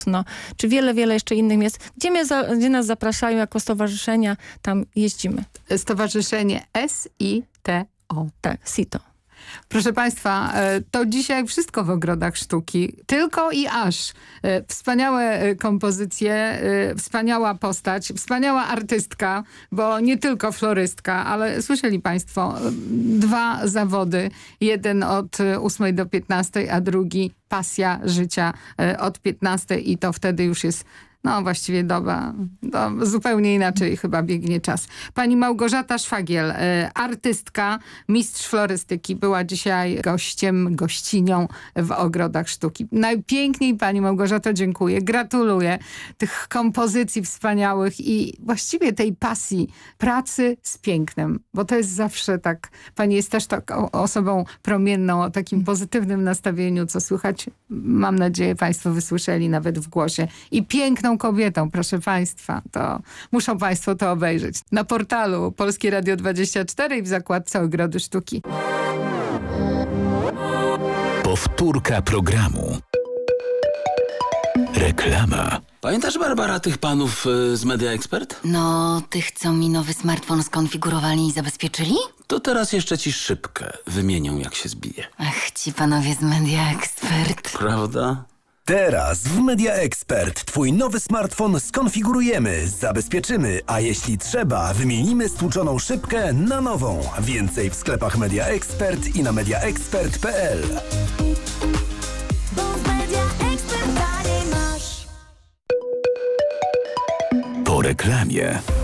czy wiele jeszcze innych miejsc. Gdzie nas zapraszają jako stowarzyszenia, tam jeździmy. Stowarzyszenie SITO. Tak, SITO. Proszę Państwa, to dzisiaj wszystko w Ogrodach Sztuki. Tylko i aż. Wspaniałe kompozycje, wspaniała postać, wspaniała artystka, bo nie tylko florystka, ale słyszeli Państwo, 2 zawody. Jeden od 8 do 15, a drugi pasja życia od 15 i to wtedy już jest właściwie doba, zupełnie inaczej chyba biegnie czas. Pani Małgorzata Szwagiel, artystka, mistrz florystyki, była dzisiaj gościnią w Ogrodach Sztuki. Najpiękniej Pani Małgorzato dziękuję, gratuluję tych kompozycji wspaniałych i właściwie tej pasji pracy z pięknem, bo to jest zawsze tak, Pani jest też taką osobą promienną, o takim pozytywnym nastawieniu, co słychać, mam nadzieję Państwo wysłyszeli nawet w głosie. I piękną kobietą, proszę Państwa. To muszą Państwo to obejrzeć. Na portalu Polskie Radio 24 i w zakładce Ogrody Sztuki. Powtórka programu. Reklama. Pamiętasz, Barbara, tych panów z Media Expert? No, tych, co mi nowy smartfon skonfigurowali i zabezpieczyli? To teraz jeszcze ci szybkę wymienią, jak się zbije. Ach, ci panowie z Media Expert. Prawda? Teraz w Media Expert twój nowy smartfon skonfigurujemy, zabezpieczymy, a jeśli trzeba, wymienimy stłuczoną szybkę na nową. Więcej w sklepach Media Expert i na mediaexpert.pl. Po reklamie.